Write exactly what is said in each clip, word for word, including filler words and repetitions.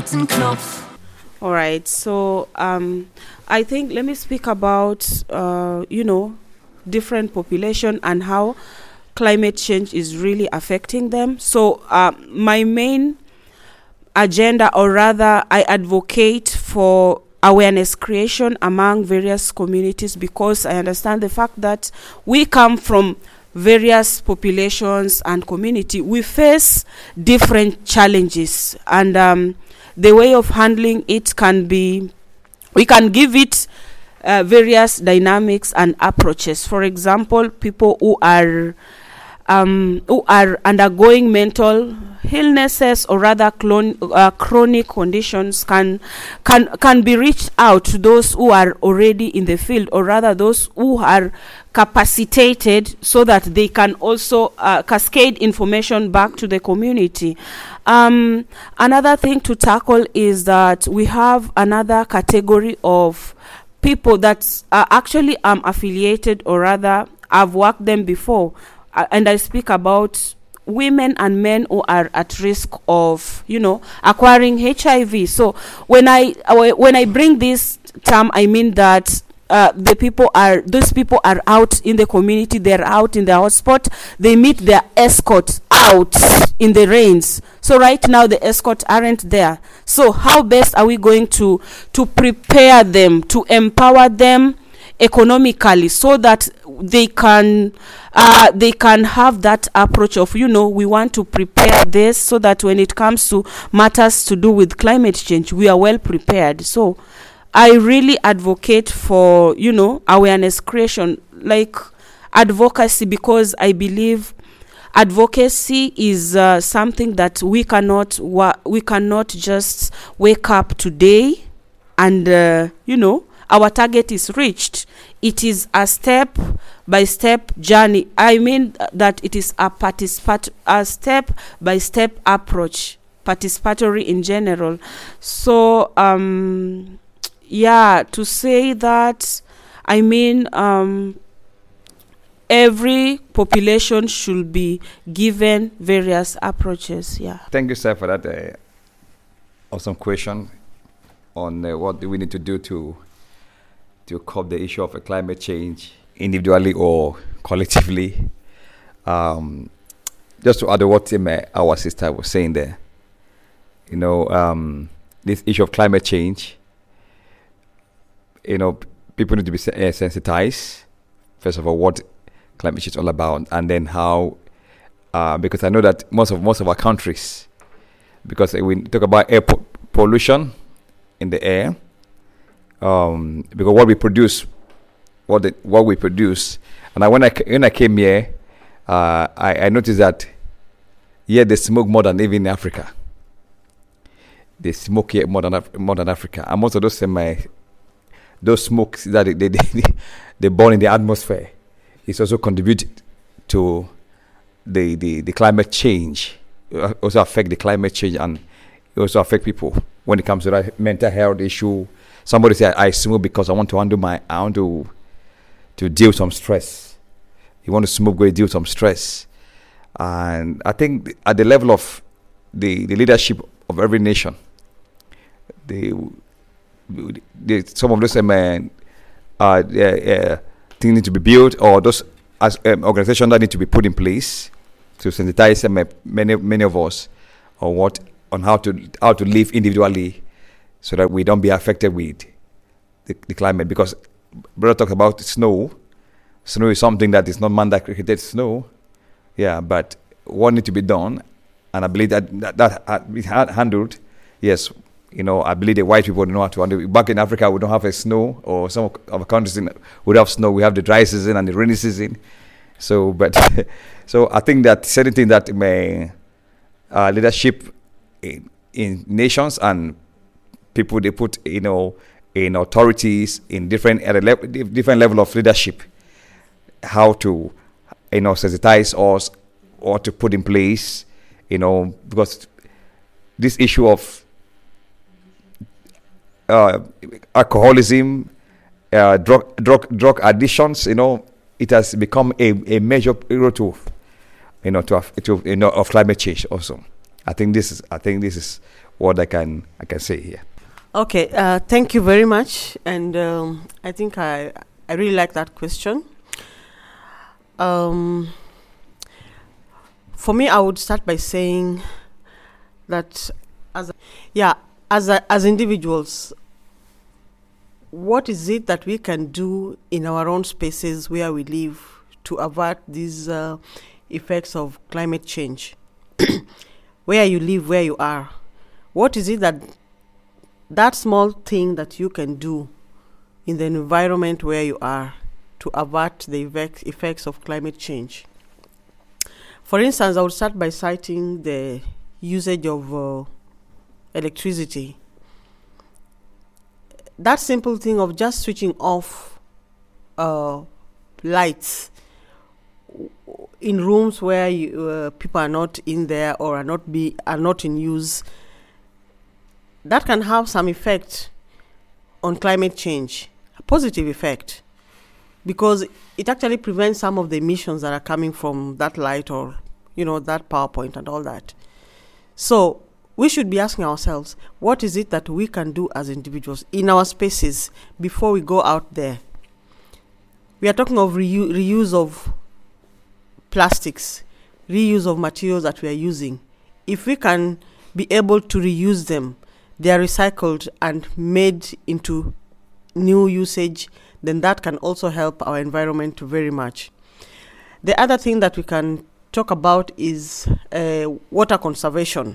roten Knopf. All right, so um, I think let me speak about, uh, you know, different population and how climate change is really affecting them. So uh, my main agenda, or rather I advocate for awareness creation among various communities, because I understand the fact that we come from various populations and community. We face different challenges, and um, the way of handling it can be, we can give it uh, various dynamics and approaches. For example, people who are um, who are undergoing mental illnesses, or rather clon- uh, chronic conditions, can can can be reached out to those who are already in the field, or rather those who are capacitated, so that they can also uh, cascade information back to the community. Um, another thing to tackle is that we have another category of people that are actually um, affiliated, or rather I've worked them before, uh, and I speak about women and men who are at risk of, you know, acquiring H I V. So when I uh, when I bring this term, I mean that Uh, the people are, those people are out in the community, they're out in the hotspot, they meet their escort out in the rains. So right now the escorts aren't there. So how best are we going to to prepare them, to empower them economically, so that they can uh, they can have that approach of, you know, we want to prepare this so that when it comes to matters to do with climate change, we are well prepared. So I really advocate for, you know, awareness creation, like advocacy, because I believe advocacy is uh, something that we cannot wa- we cannot just wake up today and uh, you know, our target is reached. It is a step by step journey. I mean that it is a participat a step by step approach, participatory in general. So um yeah, to say that, I mean, um, every population should be given various approaches. Yeah. Thank you, sir, for that uh, awesome question on uh, what do we need to do to to curb the issue of uh, climate change, individually or collectively. Um, just to add what um, uh, our sister was saying there, you know, um, this issue of climate change. You know, people need to be uh, sensitized, first of all, what climate change is all about, and then how, uh, because I know that most of most of our countries, because we talk about air po- pollution in the air, um, because what we produce, what the, what we produce, and I, when I when I came here, uh, I, I noticed that here they smoke more than even in Africa. They smoke here more than Af- more than Africa, and most of those semi. Those smokes that they, they, they, they burn in the atmosphere is also contributed to the, the, the climate change. It also affect the climate change, and it also affect people when it comes to that mental health issue. Somebody said, I smoke because I want to undo my, I want to to deal with some stress. You want to smoke where you deal with some stress. And I think at the level of the, the leadership of every nation, they The, some of those um, uh, uh, uh, things need to be built, or those as um, organizations that need to be put in place to sensitize um, uh, many many of us on what on how to how to live individually, so that we don't be affected with the, the climate. Because brother talked about snow. Snow is something that is not man that created snow, yeah. But what needs to be done, and I believe that that, that uh, we had handled, yes. You know, I believe the white people know how to handle it. Back in Africa, we don't have a snow, or some of our countries in, we have snow. We have the dry season and the rainy season. So, but so I think that certain things that may uh, leadership in, in nations and people, they put, you know, in authorities in different at a le- different level of leadership, how to, you know, sensitize us or to put in place, you know, because this issue of Uh, alcoholism, uh, drug, drug, drug addictions, you know, it has become a, a major issue to, you know, to, to you know, of climate change also. I think this is, I think this is what I can I can say here. Okay, uh, thank you very much, and um, I think I I really like that question. Um, for me, I would start by saying that as a, yeah, as a, as individuals, what is it that we can do in our own spaces where we live to avert these uh, effects of climate change? Where you live, where you are, what is it that that small thing that you can do in the environment where you are to avert the effect, effects of climate change? For instance, I would start by citing the usage of uh, electricity. That simple thing of just switching off uh, lights in rooms where you, uh, people are not in there or are not be are not in use, that can have some effect on climate change, a positive effect, because it actually prevents some of the emissions that are coming from that light or, you know, that power point and all that. So we should be asking ourselves, what is it that we can do as individuals in our spaces before we go out there? We are talking of reu- reuse of plastics, reuse of materials that we are using. If we can be able to reuse them, they are recycled and made into new usage, then that can also help our environment very much. The other thing that we can talk about is uh, water conservation.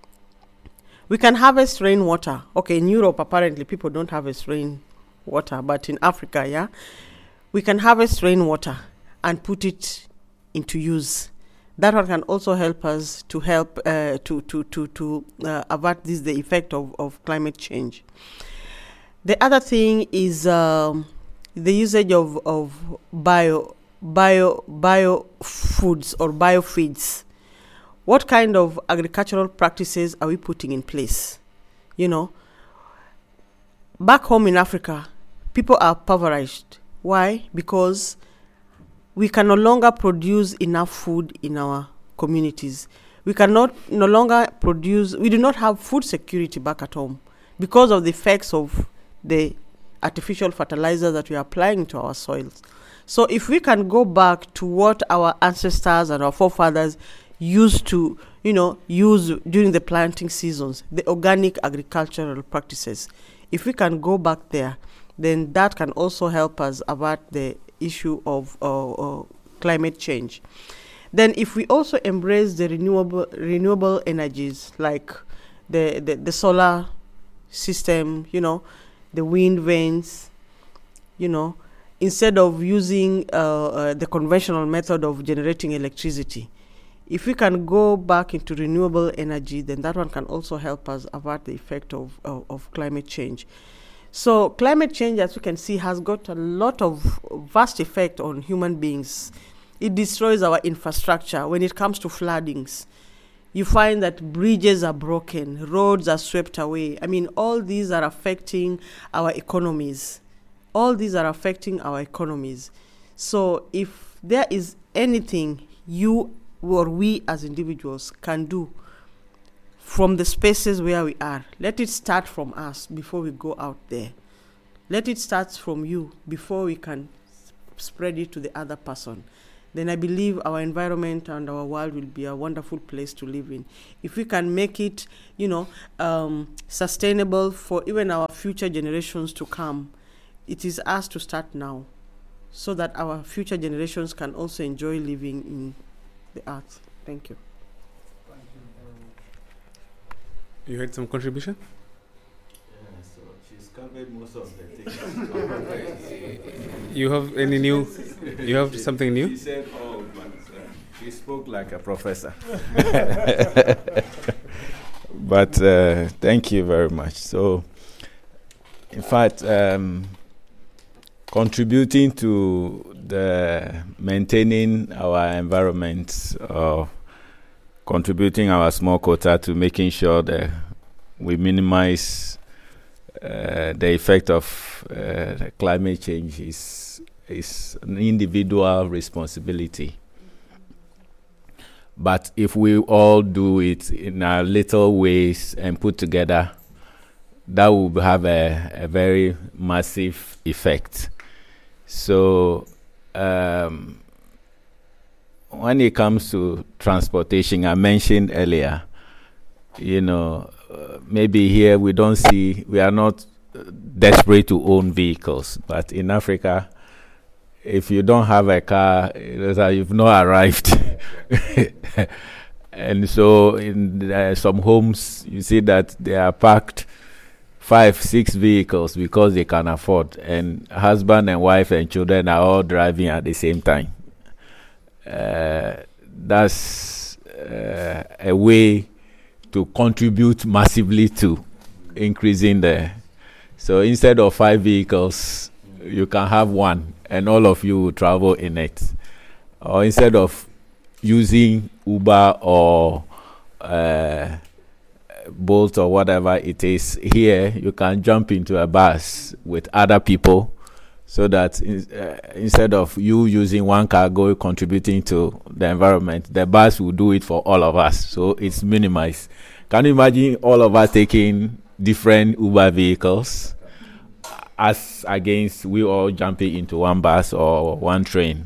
We can harvest rainwater. Okay, in Europe, apparently, people don't harvest rainwater, but in Africa, yeah, we can harvest rainwater and put it into use. That one can also help us to help uh, to to to to uh, avert this the effect of, of climate change. The other thing is um, the usage of of bio bio bio foods or biofeeds. What kind of agricultural practices are we putting in place? You know, back home in Africa, people are impoverished. Why? Because we can no longer produce enough food in our communities. We cannot no longer produce, we do not have food security back at home because of the effects of the artificial fertilizer that we are applying to our soils. So if we can go back to what our ancestors and our forefathers used to, you know, use during the planting seasons, the organic agricultural practices, if we can go back there, then that can also help us avert the issue of uh, uh, climate change. Then if we also embrace the renewable renewable energies like the, the, the solar system, you know, the wind vanes, you know, instead of using uh, uh, the conventional method of generating electricity, if we can go back into renewable energy, then that one can also help us avert the effect of, of, of climate change. So climate change, as you can see, has got a lot of vast effect on human beings. It destroys our infrastructure. When it comes to floodings, you find that bridges are broken, roads are swept away. I mean, all these are affecting our economies. All these are affecting our economies. So if there is anything you or we as individuals can do from the spaces where we are, let it start from us before we go out there. Let it start from you before we can s- spread it to the other person. Then I believe our environment and our world will be a wonderful place to live in. If we can make it, you know, um, sustainable for even our future generations to come, it is us to start now so that our future generations can also enjoy living in the earth. Thank you. You had some contribution? Yeah, so she's covered most of the things. You have any new? You have something new? She said all, but uh, she spoke like a professor. But uh, thank you very much. So, in fact, um, contributing to the maintaining our environment, or contributing our small quota to making sure that we minimize uh, the effect of uh, climate change is is an individual responsibility. But if we all do it in our little ways and put together, that will have a, a very massive effect. So um, when it comes to transportation, I mentioned earlier, you know, uh, maybe here we don't see, we are not desperate to own vehicles, but in Africa, if you don't have a car, you've not arrived. And so in uh, some homes, you see that they are parked five, six vehicles because they can afford, and husband and wife and children are all driving at the same time. Uh, that's uh, a way to contribute massively to increasing the. So instead of five vehicles, you can have one, and all of you will travel in it. Or instead of using Uber or uh, Bolt or whatever it is, here you can jump into a bus with other people, so that in, uh, instead of you using one cargo contributing to the environment, the bus will do it for all of us. So it's minimized. Can you imagine all of us taking different Uber vehicles as against we all jumping into one bus or one train?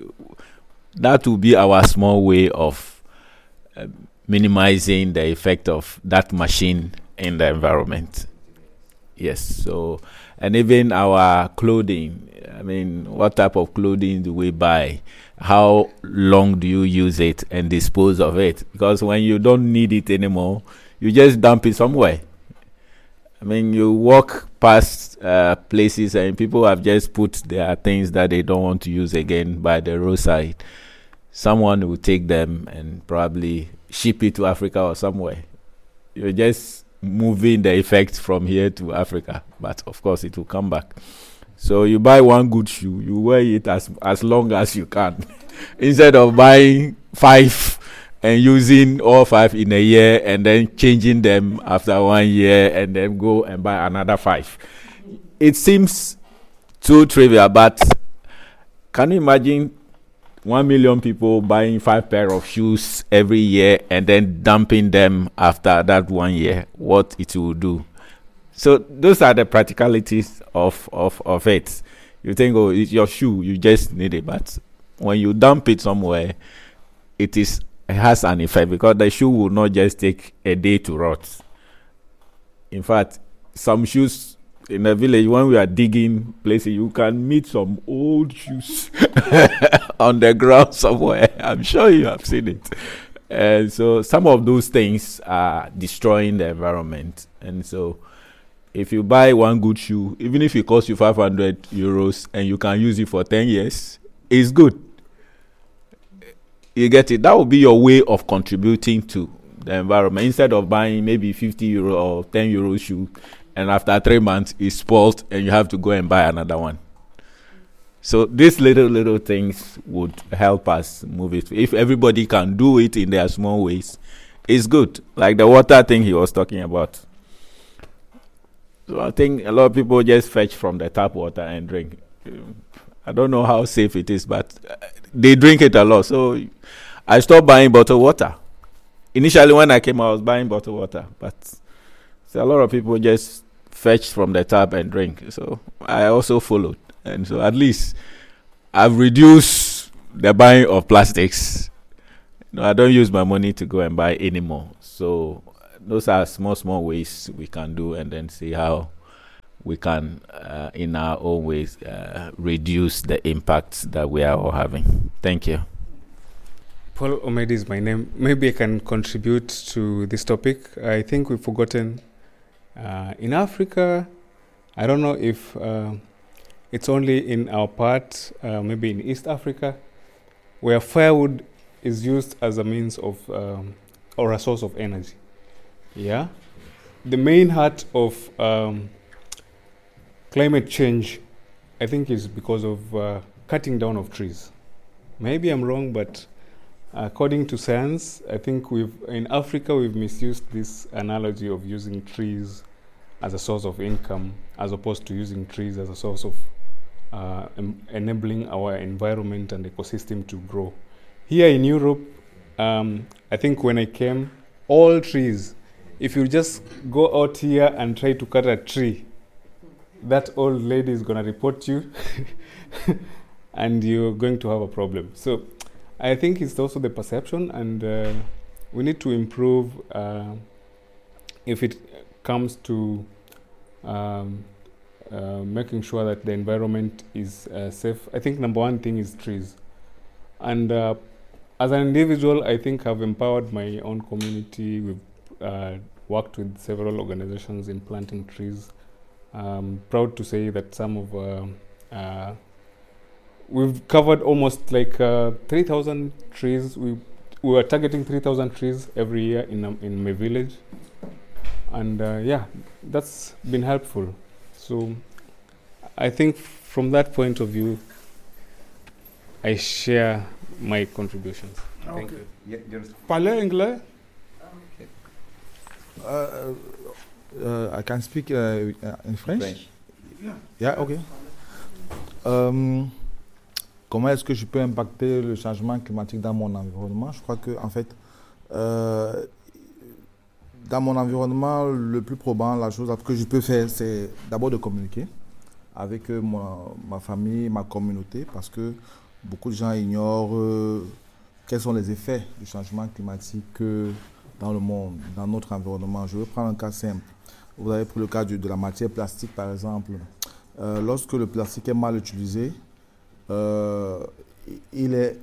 That will be our small way of uh, minimizing the effect of that machine in the environment. Yes, so, and even our clothing, I mean, what type of clothing do we buy? How long do you use it and dispose of it? Because when you don't need it anymore, you just dump it somewhere. I mean, you walk past uh, places and people have just put their things that they don't want to use again by the roadside. Someone will take them and probably ship it to Africa or somewhere. You're just moving the effect from here to Africa, but of course it will come back. So you buy one good shoe, you wear it as as long as you can, instead of buying five and using all five in a year and then changing them after one year and then go and buy another five. It seems too trivial, but can you imagine one million people buying five pair of shoes every year and then dumping them after that one year? What it will do? So those are the practicalities of, of, of it. You think, oh, it's your shoe, you just need it. But when you dump it somewhere, it is it has an effect, because the shoe will not just take a day to rot. In fact, some shoes in the village, when we are digging places, you can meet some old shoes on the ground somewhere. I'm sure you have seen it. And so some of those things are destroying the environment. And so if you buy one good shoe, even if it costs you five hundred euros and you can use it for ten years, it's good. You get it? That will be your way of contributing to the environment, instead of buying maybe fifty euro or ten euro shoe, and after three months it's spoiled and you have to go and buy another one. So these little, little things would help us move it. If everybody can do it in their small ways, it's good. Like the water thing he was talking about. So I think a lot of people just fetch from the tap water and drink. I don't know how safe it is, but they drink it a lot. So I stopped buying bottled water. Initially, when I came, I was buying bottled water, but so a lot of people just fetch from the tap and drink. So I also followed. And so at least I've reduced the buying of plastics. You know, I don't use my money to go and buy anymore. So those are small, small ways we can do, and then see how we can, uh, in our own ways, uh, reduce the impacts that we are all having. Thank you. Paul Omedi is my name. Maybe I can contribute to this topic. I think we've forgotten uh, in Africa, I don't know if uh, it's only in our part, uh, maybe in East Africa, where firewood is used as a means of, um, or a source of energy. Yeah? The main heart of um, climate change, I think, is because of uh, cutting down of trees. Maybe I'm wrong, but according to science, I think we've in Africa we've misused this analogy of using trees as a source of income, as opposed to using trees as a source of uh, em- enabling our environment and ecosystem to grow. Here in Europe, um, I think when I came, all trees, if you just go out here and try to cut a tree, that old lady is going to report you and you're going to have a problem. So I think it's also the perception, and uh, we need to improve uh, if it comes to um, uh, making sure that the environment is uh, safe. I think number one thing is trees. And uh, as an individual, I think I've empowered my own community. We've uh, worked with several organizations in planting trees. I'm proud to say that some of uh, uh, we've covered almost like uh, three thousand trees. We we were targeting three thousand trees every year in um, in my village, and uh, yeah, that's been helpful. So I think from that point of view, I share my contributions. Okay. Thank you. Yeah, just Parlez anglais? Uh, uh, I can speak uh, in French. French. Yeah, ok. Um, comment est-ce que je peux impacter le changement climatique dans mon environnement? Je crois que, en fait, euh, dans mon environnement, le plus probant, la chose que je peux faire, c'est d'abord de communiquer avec euh, mon, ma famille, ma communauté, parce que beaucoup de gens ignorent euh, quels sont les effets du changement climatique euh, dans le monde, dans notre environnement. Je vais prendre un cas simple. Vous avez pris le cas du, de la matière plastique, par exemple. Euh, lorsque le plastique est mal utilisé, euh, il est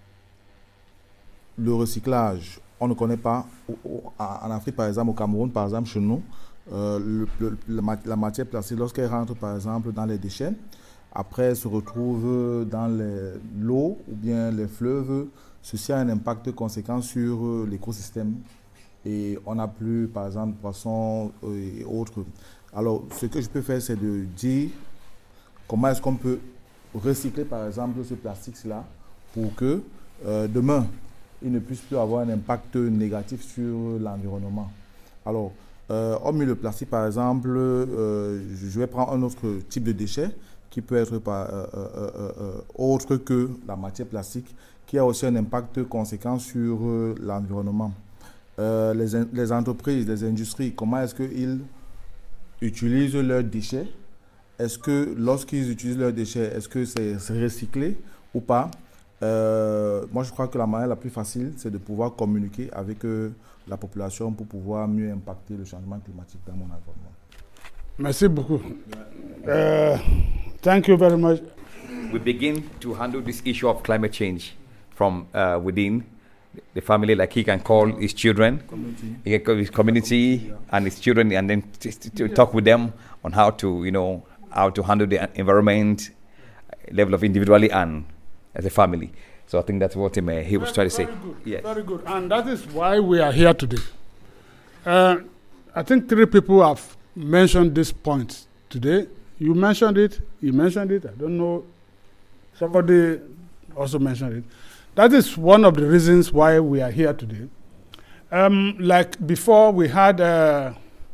le recyclage. On ne connaît pas. En Afrique, par exemple, au Cameroun, par exemple, chez nous, euh, le, le, la matière plastique, lorsqu'elle rentre, par exemple, dans les déchets, après, elle se retrouve dans l'eau ou bien les fleuves. Ceci a un impact conséquent sur l'écosystème. Et on n'a plus, par exemple, poissons et autres. Alors, ce que je peux faire, c'est de dire comment est-ce qu'on peut recycler, par exemple, ce plastique-là pour que euh, demain, il ne puisse plus avoir un impact négatif sur l'environnement. Alors, euh, hormis le plastique, par exemple, euh, je vais prendre un autre type de déchet qui peut être par, euh, euh, euh, euh, autre que la matière plastique, qui a aussi un impact conséquent sur euh, l'environnement. Euh, les, les entreprises, les industries, comment est-ce qu'ils utilisent leurs déchets? Est-ce que lorsqu'ils utilisent leurs déchets, est-ce que c'est recyclé ou pas? euh, Moi, je crois que la manière la plus facile, c'est de pouvoir communiquer avec euh, la population pour pouvoir mieux impacter le changement climatique dans mon environnement. Merci beaucoup. Uh, thank you very much. We begin to handle this issue of climate change from uh, within the family, like he can call his children, community. He can call his community yeah. and his children, and then t- t- to talk with them on how to, you know, how to handle the environment, level of individually and as a family. So I think that's what um, uh, he was very, trying to say. Very good. Yes. Very good. And that is why we are here today. Uh, I think three people have mentioned this point today. You mentioned it, you mentioned it, I don't know, somebody also mentioned it. That is one of the reasons why we are here today. Um, like before, we had uh,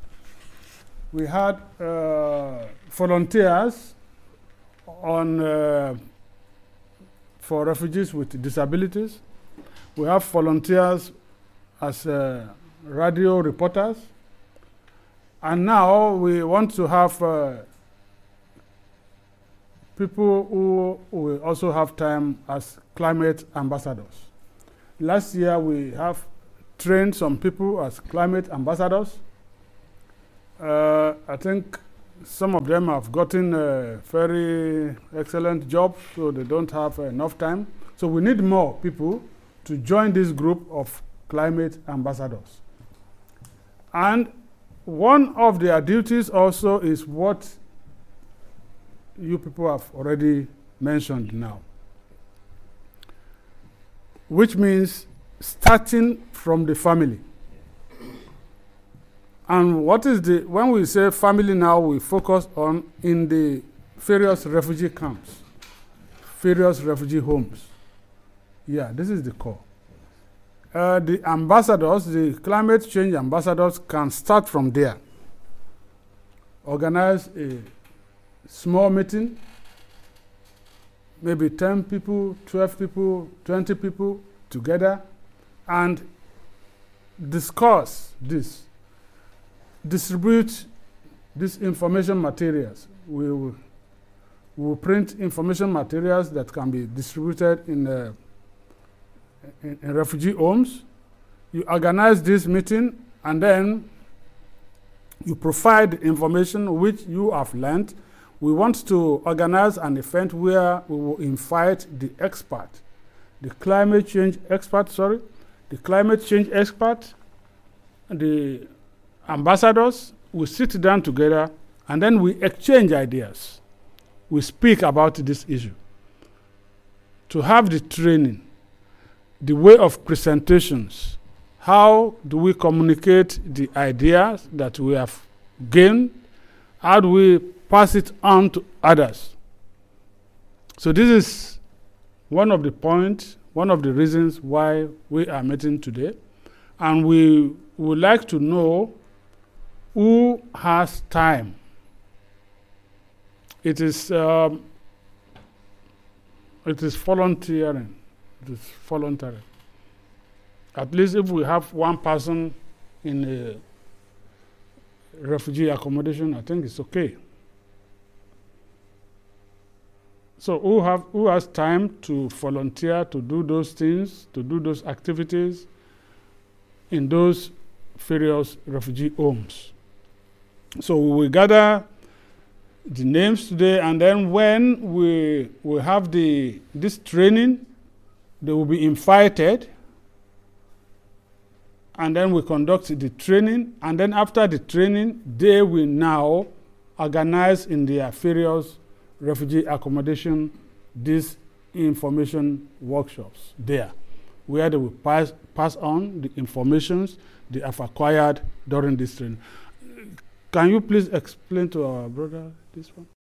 we had uh, volunteers on uh, for refugees with disabilities. We have volunteers as uh, radio reporters, and now we want to have uh, people who will also have time as climate ambassadors. Last year we have trained some people as climate ambassadors. Uh, I think some of them have gotten a very excellent job, so they don't have enough time. So we need more people to join this group of climate ambassadors. And one of their duties also is what you people have already mentioned now, which means starting from the family. And what is the, when we say family now, we focus on in the various refugee camps, various refugee homes. Yeah, this is the core. Uh, the ambassadors, the climate change ambassadors can start from there. Organize a small meeting, maybe ten people, twelve people, twenty people together, and discuss this, distribute these information materials. We will, we will print information materials that can be distributed in, uh, in, in refugee homes. You organize this meeting, and then you provide the information which you have learned. We want to organize an event where we will invite the expert, the climate change expert, sorry, the climate change expert, the ambassadors. We sit down together, and then we exchange ideas. We speak about this issue. To have the training, the way of presentations, how do we communicate the ideas that we have gained? How do we pass it on to others? So this is one of the points, one of the reasons why we are meeting today. And we would like to know who has time. It is um, it is volunteering. It is voluntary. At least if we have one person in a refugee accommodation, I think it's okay. So who have who has time to volunteer to do those things, to do those activities in those various refugee homes? So we will gather the names today, and then when we we have the this training, they will be invited, and then we conduct the training, and then after the training, they will now organize in their various refugee accommodation these information workshops there, where they will pass pass on the informations they have acquired during this training. Can you please explain to our brother this one?